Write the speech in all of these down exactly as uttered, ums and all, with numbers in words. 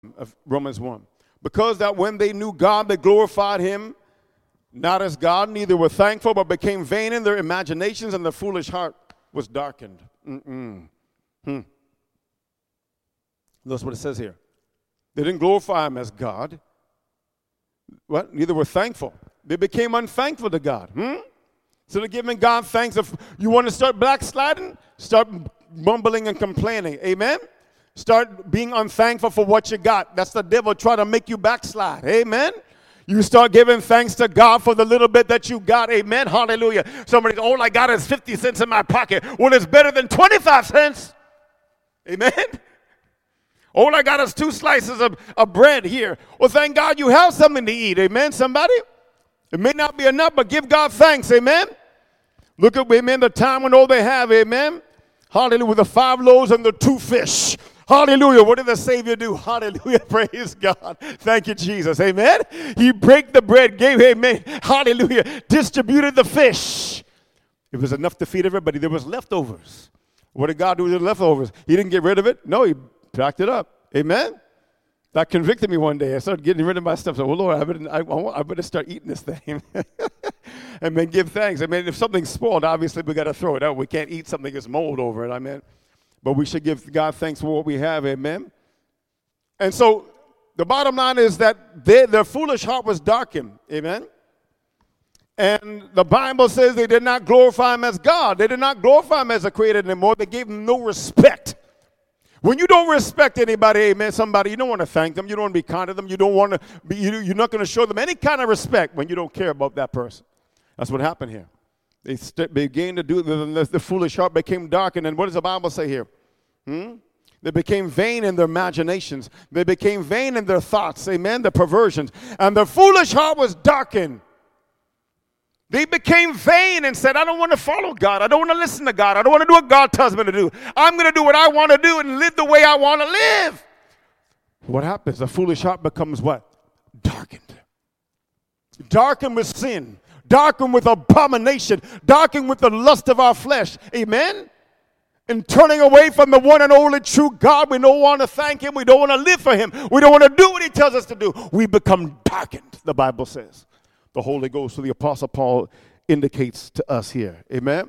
of Romans one. Because that when they knew God, they glorified him not as God, neither were thankful, but became vain in their imaginations, and their foolish heart was darkened. Mm-mm. Hmm. That's what it says here. They didn't glorify him as God. What? Neither were thankful. They became unthankful to God. Hmm? So they're giving God thanks. If you want to start backsliding, start mumbling and complaining. Amen? Start being unthankful for what you got. That's the devil trying to make you backslide. Amen? You start giving thanks to God for the little bit that you got. Amen? Hallelujah. Somebody, all I got is fifty cents in my pocket. Well, it's better than twenty-five cents. Amen? All I got is two slices of, of bread here. Well, thank God you have something to eat. Amen, somebody? It may not be enough, but give God thanks. Amen? Look at, amen, the time when all they have. Amen? Hallelujah. With the five loaves and the two fish. Hallelujah. What did the Savior do? Hallelujah. Praise God. Thank you, Jesus. Amen? He broke the bread, gave, amen, hallelujah, distributed the fish. It was enough to feed everybody. There was leftovers. What did God do with the leftovers? He didn't get rid of it. No, he packed it up. Amen? That convicted me one day. I started getting rid of my stuff. So, well, Lord, I better, I, I better start eating this thing. And then give thanks. I mean, if something's spoiled, obviously we got to throw it out. We can't eat something that's mold over it. I mean, but we should give God thanks for what we have. Amen? And so the bottom line is that they, their foolish heart was darkened. Amen? And the Bible says they did not glorify him as God. They did not glorify him as a creator anymore. They gave him no respect. When you don't respect anybody, amen, somebody, you don't want to thank them. You don't want to be kind to them. You don't want to be, you, you're not going to show them any kind of respect when you don't care about that person. That's what happened here. They st- began to do, the, the, the foolish heart became darkened. And what does the Bible say here? Hmm? They became vain in their imaginations. They became vain in their thoughts, amen, their perversions. And their foolish heart was darkened. They became vain and said, I don't want to follow God. I don't want to listen to God. I don't want to do what God tells me to do. I'm going to do what I want to do and live the way I want to live. What happens? The foolish heart becomes what? Darkened. Darkened with sin. Darkened with abomination. Darkened with the lust of our flesh. Amen? And turning away from the one and only true God, we don't want to thank him. We don't want to live for him. We don't want to do what he tells us to do. We become darkened, the Bible says. The Holy Ghost, so the Apostle Paul indicates to us here. Amen?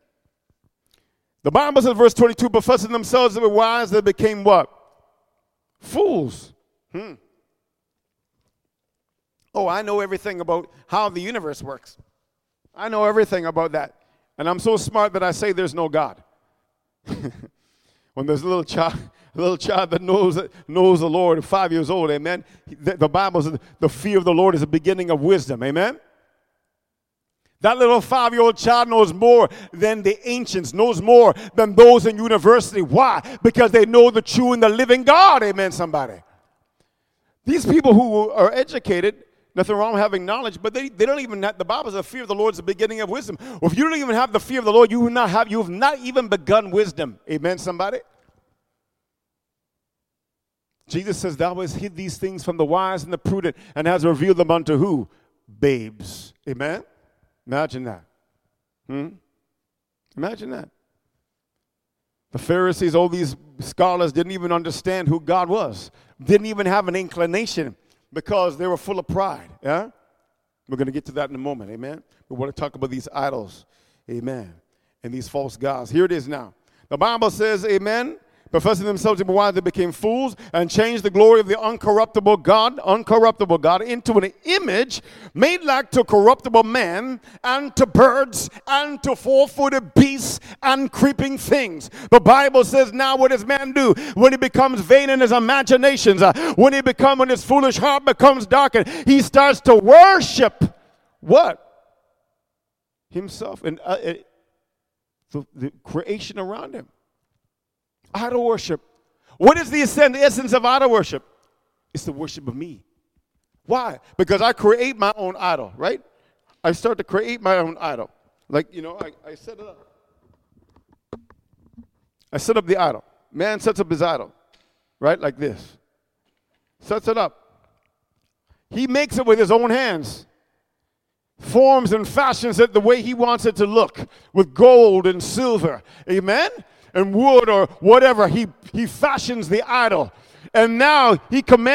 The Bible says, verse twenty-two, professing themselves to be wise, they became what? Fools. Hmm. Oh, I know everything about how the universe works. I know everything about that. And I'm so smart that I say there's no God. When there's a little child, a little child that knows knows the Lord, five years old, amen. The, the Bible says the fear of the Lord is the beginning of wisdom, amen. That little five-year-old child knows more than the ancients, knows more than those in university. Why? Because they know the true and the living God, amen, somebody. These people who are educated, nothing wrong with having knowledge, but they, they don't even have, the Bible says the fear of the Lord is the beginning of wisdom. Well, if you don't even have the fear of the Lord, you will not have, you have not even begun wisdom. Amen, somebody? Jesus says, thou hast hid these things from the wise and the prudent and has revealed them unto who? Babes. Amen? Imagine that. Hmm? Imagine that. The Pharisees, all these scholars didn't even understand who God was. Didn't even have an inclination because they were full of pride. Yeah? We're going to get to that in a moment. Amen? We want to talk about these idols. Amen. And these false gods. Here it is now. The Bible says, amen, professing themselves to be wise, they became fools and changed the glory of the uncorruptible God, uncorruptible God, into an image made like to corruptible man and to birds and to four-footed beasts and creeping things. The Bible says now what does man do? When he becomes vain in his imaginations, uh, when he becomes, when his foolish heart becomes darkened, he starts to worship what? Himself and uh, uh, the, the creation around him. Idol worship. What is the essence of idol worship? It's the worship of me. Why? Because I create my own idol, right? I start to create my own idol. Like, you know, I, I set it up. I set up the idol. Man sets up his idol, right? Like this. Sets it up. He makes it with his own hands. Forms and fashions it the way he wants it to look, with gold and silver. Amen? And wood or whatever, he, he fashions the idol. And now he commands